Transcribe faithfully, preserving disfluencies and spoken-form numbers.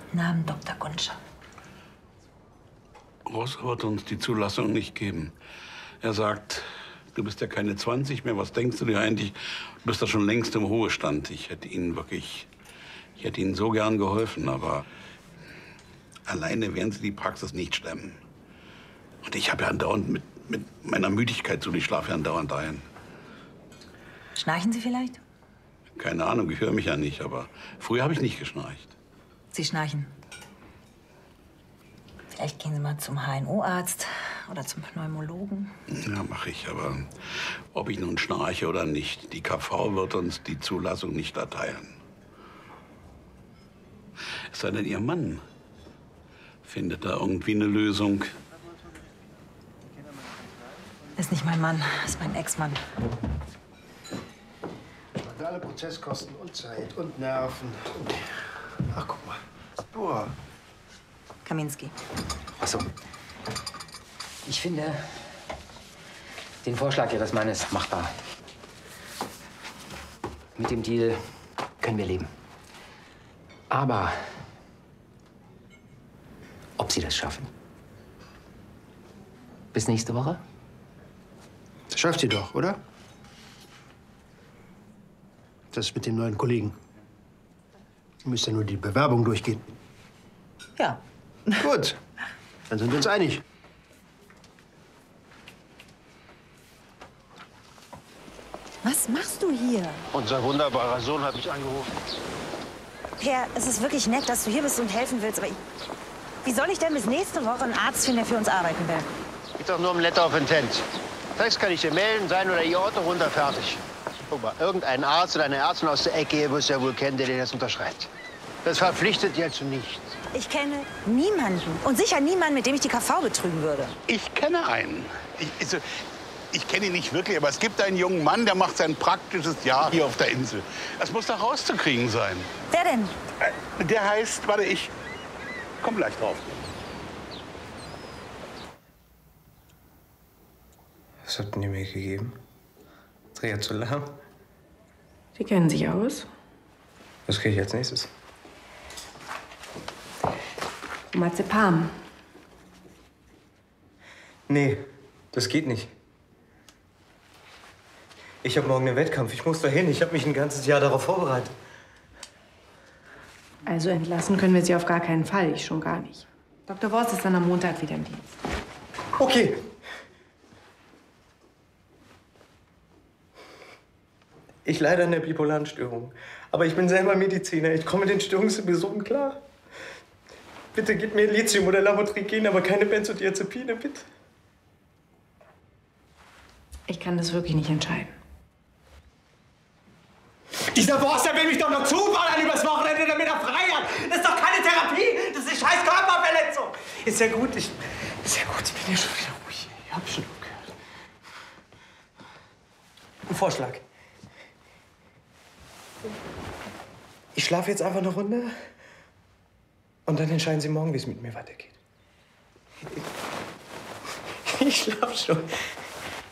Guten Abend, Doktor Gunscher. Ross wird uns die Zulassung nicht geben. Er sagt, du bist ja keine zwanzig mehr. Was denkst du dir eigentlich? Du bist doch schon längst im Ruhestand. Ich hätte Ihnen wirklich, ich hätte Ihnen so gern geholfen, aber alleine werden Sie die Praxis nicht stemmen. Und ich habe ja andauernd mit, mit meiner Müdigkeit so, ich schlafe ja andauernd ein. Schnarchen Sie vielleicht? Keine Ahnung, ich höre mich ja nicht, aber früher habe ich nicht geschnarcht. Sie schnarchen. Vielleicht gehen Sie mal zum H N O-Arzt oder zum Pneumologen. Ja, mache ich, aber ob ich nun schnarche oder nicht, die K V wird uns die Zulassung nicht erteilen. Es sei denn, Ihr Mann findet da irgendwie eine Lösung. Ist nicht mein Mann, ist mein Ex-Mann. Alle Prozesskosten und Zeit und Nerven. Und ach, guck mal. Boah. Kaminski. Ach so. Ich finde den Vorschlag Ihres Mannes machbar. Mit dem Deal können wir leben. Aber ob Sie das schaffen? Bis nächste Woche? Das schafft sie doch, oder? Das mit dem neuen Kollegen. Sie müsste nur die Bewerbung durchgehen. Ja. Gut, dann sind wir uns einig. Was machst du hier? Unser wunderbarer Sohn hat mich angerufen. Per, es ist wirklich nett, dass du hier bist und helfen willst, aber ich, wie soll ich denn bis nächste Woche einen Arzt finden, der für uns arbeiten will? Geht doch nur um Letter of Intent. Text kann ich dir melden, sein oder ihr Auto runter, fertig. Guck mal, irgendeinen Arzt oder eine Ärztin aus der Ecke wirst du ja wohl kennen, der dir das unterschreibt. Das verpflichtet dir zu nichts. Ich kenne niemanden und sicher niemanden, mit dem ich die K V betrügen würde. Ich kenne einen. Ich, also, ich kenne ihn nicht wirklich, aber es gibt einen jungen Mann, der macht sein praktisches Jahr hier auf der Insel. Das muss doch rauszukriegen sein. Wer denn? Äh, Der heißt, warte, ich komm gleich drauf. Was habt ihr mir gegeben? Triazolam? Sie kennen sich aus? Was kriege ich als nächstes? Marzipan. Nee, das geht nicht. Ich habe morgen einen Wettkampf. Ich muss dahin. Ich habe mich ein ganzes Jahr darauf vorbereitet. Also entlassen können wir Sie auf gar keinen Fall. Ich schon gar nicht. Doktor Worst ist dann am Montag wieder im Dienst. Okay. Ich leide an der bipolaren Störung. Aber ich bin selber Mediziner. Ich komme mit den Störungsepisoden klar. Bitte gib mir Lithium oder Lamotrigin, aber keine Benzodiazepine, bitte. Ich kann das wirklich nicht entscheiden. Dieser Boss, der will mich doch noch zuballern übers Wochenende, damit er frei hat. Das ist doch keine Therapie. Das ist eine scheiß Körperverletzung. Ist ja gut. Ich, ist ja gut. Ich bin ja schon wieder ruhig. Ich hab schon aufgehört. Ein Vorschlag. Ich schlafe jetzt einfach eine Runde. Und dann entscheiden Sie morgen, wie es mit mir weitergeht. Ich schlafe schon.